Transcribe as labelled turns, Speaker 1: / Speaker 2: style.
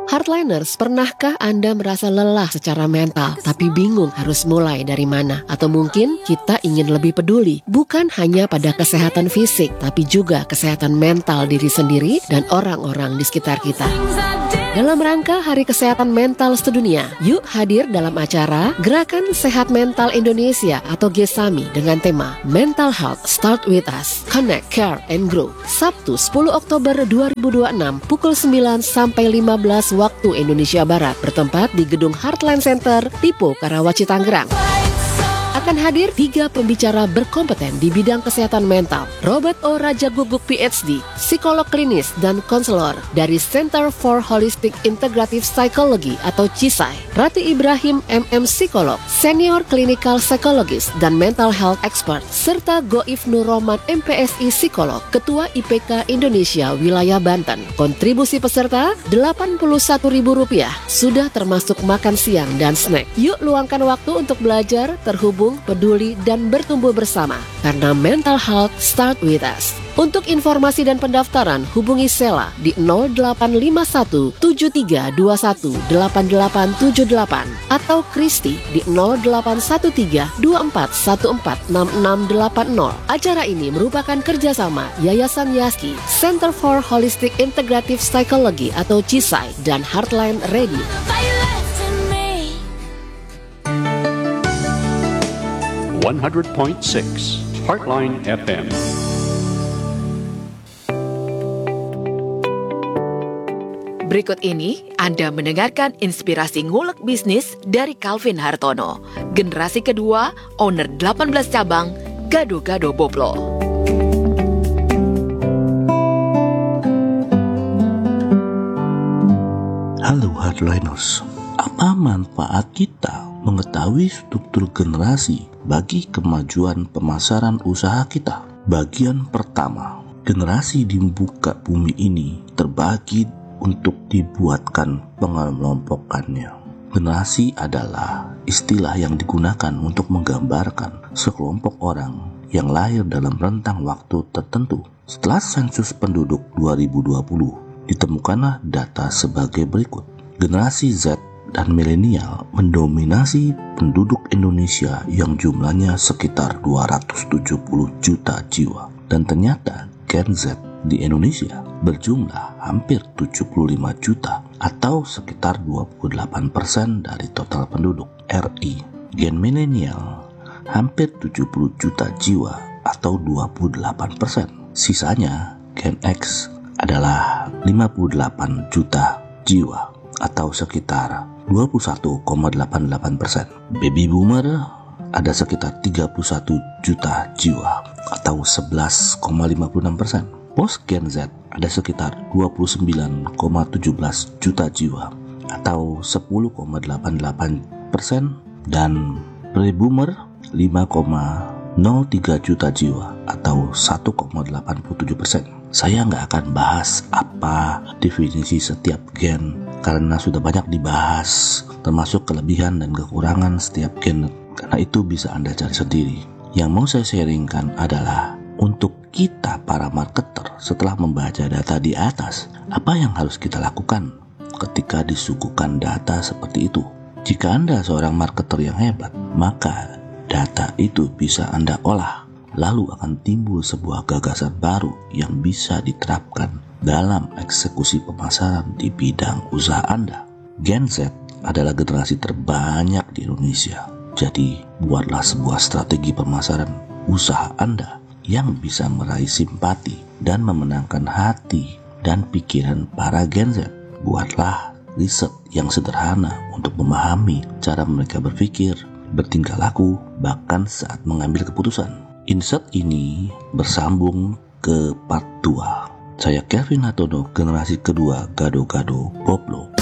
Speaker 1: Hardliners, pernahkah Anda merasa lelah secara mental, tapi bingung harus mulai dari mana? Atau mungkin kita ingin lebih peduli, bukan hanya pada kesehatan fisik, tapi juga kesehatan mental diri sendiri dan orang-orang di sekitar kita. Dalam rangka Hari Kesehatan Mental Sedunia, yuk hadir dalam acara Gerakan Sehat Mental Indonesia atau GESAMI dengan tema Mental Health Start With Us, Connect, Care, and Grow. Sabtu 10 Oktober 2026 pukul 9 sampai 15 waktu Indonesia Barat, bertempat di Gedung Heartland Center, Tipo, Karawaci, Tangerang. Akan hadir 3 pembicara berkompeten di bidang kesehatan mental. Robert O. Raja Guguk PhD, psikolog klinis dan konselor dari Center for Holistic Integrative Psychology atau CISAI. Rati Ibrahim MM, psikolog, senior clinical psychologist dan mental health expert. Serta Goif Nur Rohman MPSI, psikolog, ketua IPK Indonesia Wilayah Banten. Kontribusi peserta Rp81.000, sudah termasuk makan siang dan snack. Yuk luangkan waktu untuk belajar, terhubung, peduli, dan bertumbuh bersama. Karena mental health start with us. Untuk informasi dan pendaftaran, hubungi Sela di 0851 7321 8878 atau Kristi di 0813 2414 6680. Acara ini merupakan kerjasama Yayasan Yaski, Center for Holistic Integrative Psychology atau CISAI, dan Heartland Radio.
Speaker 2: 100.6 Heartline FM.
Speaker 3: Berikut ini Anda mendengarkan inspirasi ngulek bisnis dari Calvin Hartono, generasi kedua, owner 18 cabang, Gado-Gado Boplo.
Speaker 4: Halo Hardliners, apa manfaat kita mengetahui struktur generasi bagi kemajuan pemasaran usaha kita? Bagian pertama, generasi di muka bumi ini terbagi untuk dibuatkan pengelompokannya. Generasi adalah istilah yang digunakan untuk menggambarkan sekelompok orang yang lahir dalam rentang waktu tertentu. Setelah sensus penduduk 2020, ditemukanlah data sebagai berikut. Generasi Z dan milenial mendominasi penduduk Indonesia yang jumlahnya sekitar 270 juta jiwa. Dan ternyata Gen Z di Indonesia berjumlah hampir 75 juta atau sekitar 28% dari total penduduk RI. Gen milenial hampir 70 juta jiwa atau 28%. Sisanya Gen X adalah 58 juta jiwa atau sekitar 21,88%. Baby Boomer ada sekitar 31 juta jiwa atau 11,56%. Post Gen Z ada sekitar 29,17 juta jiwa atau 10,88%, dan Pre-Boomer 5,03 juta jiwa atau 1,87%. Saya nggak akan bahas apa definisi setiap gen karena sudah banyak dibahas, termasuk kelebihan dan kekurangan setiap gen, karena itu bisa Anda cari sendiri. Yang mau saya sharingkan adalah untuk kita para marketer, setelah membaca data di atas, apa yang harus kita lakukan ketika disuguhkan data seperti itu? Jika Anda seorang marketer yang hebat, maka data itu bisa Anda olah. Lalu akan timbul sebuah gagasan baru yang bisa diterapkan dalam eksekusi pemasaran di bidang usaha Anda. Gen Z adalah generasi terbanyak di Indonesia. Jadi, buatlah sebuah strategi pemasaran usaha Anda yang bisa meraih simpati dan memenangkan hati dan pikiran para Gen Z. Buatlah riset yang sederhana untuk memahami cara mereka berpikir, bertingkah laku, bahkan saat mengambil keputusan. Insert ini bersambung ke part 2. Saya Calvin Hartono, generasi kedua Gado-Gado Boplo.